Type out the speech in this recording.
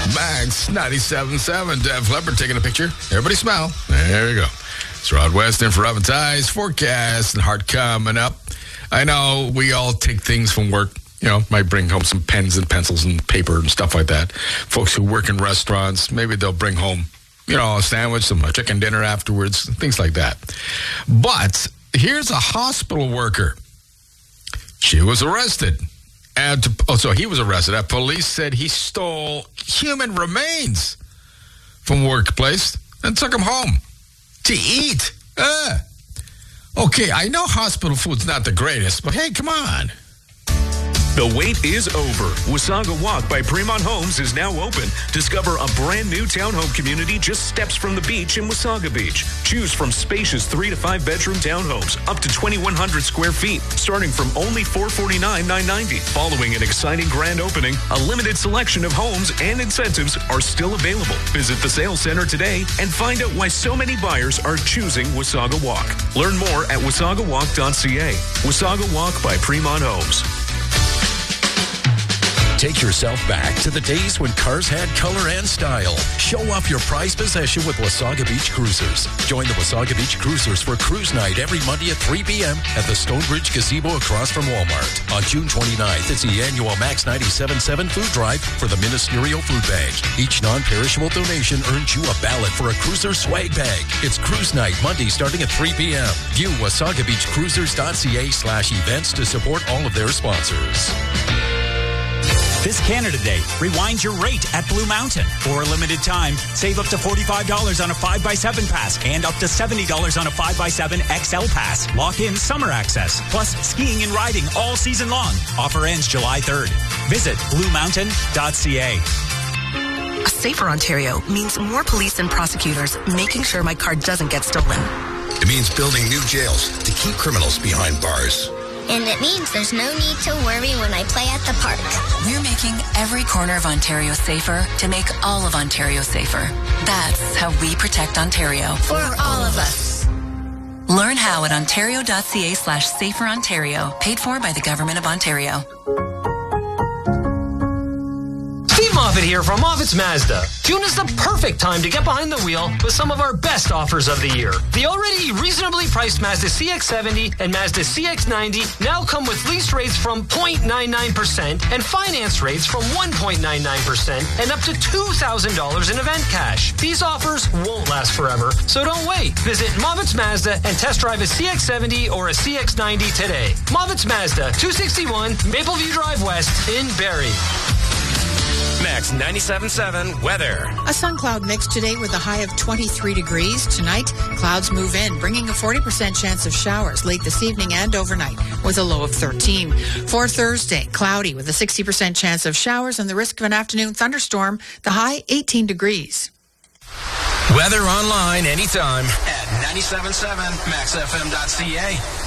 Max 97.7. Def Leppard taking a picture. Everybody smile. There you go. It's Rod West in for Oven Ties. Forecast and hard coming up. I know we all take things from work. Might bring home some pens and pencils and paper and stuff like that. Folks who work in restaurants, maybe they'll bring home, a sandwich, some chicken dinner afterwards, things like that. But here's a hospital worker. She was arrested. He was arrested. Police said he stole human remains from workplace and took them home to eat. Okay, I know hospital food's not the greatest, but hey, come on. The wait is over. Wasaga Walk by Fremont Homes is now open. Discover a brand new townhome community just steps from the beach in Wasaga Beach. Choose from spacious 3 to 5 bedroom townhomes up to 2,100 square feet, starting from only $449,990. Following an exciting grand opening, a limited selection of homes and incentives are still available. Visit the sales center today and find out why so many buyers are choosing Wasaga Walk. Learn more at wasagawalk.ca. Wasaga Walk by Fremont Homes. Take yourself back to the days when cars had color and style. Show off your prized possession with Wasaga Beach Cruisers. Join the Wasaga Beach Cruisers for Cruise Night every Monday at 3 p.m. at the Stonebridge Gazebo across from Walmart. On June 29th, it's the annual Max 97.7 food drive for the Ministerial Food Bank. Each non-perishable donation earns you a ballot for a Cruiser swag bag. It's Cruise Night Monday starting at 3 p.m. View WasagaBeachCruisers.ca/events to support all of their sponsors. This Canada Day, rewind your rate at Blue Mountain. For a limited time, save up to $45 on a 5x7 pass and up to $70 on a 5x7 XL pass. Lock in summer access, plus skiing and riding all season long. Offer ends July 3rd. Visit bluemountain.ca. A safer Ontario means more police and prosecutors making sure my car doesn't get stolen. It means building new jails to keep criminals behind bars. And it means there's no need to worry when I play at the park. We're making every corner of Ontario safer to make all of Ontario safer. That's how we protect Ontario. For all of us. Learn how at ontario.ca/saferontario. Paid for by the Government of Ontario. Moffat here from Moffat's Mazda. June is the perfect time to get behind the wheel with some of our best offers of the year. The already reasonably priced Mazda CX-70 and Mazda CX-90 now come with lease rates from 0.99% and finance rates from 1.99% and up to $2,000 in event cash. These offers won't last forever, so don't wait. Visit Moffat's Mazda and test drive a CX-70 or a CX-90 today. Moffat's Mazda, 261 Mapleview Drive West in Barrie. Max 97.7 weather. A sun cloud mix today with a high of 23 degrees. Tonight, clouds move in, bringing a 40% chance of showers late this evening and overnight with a low of 13. For Thursday, cloudy with a 60% chance of showers and the risk of an afternoon thunderstorm. The high 18 degrees. Weather online anytime at 97.7maxfm.ca.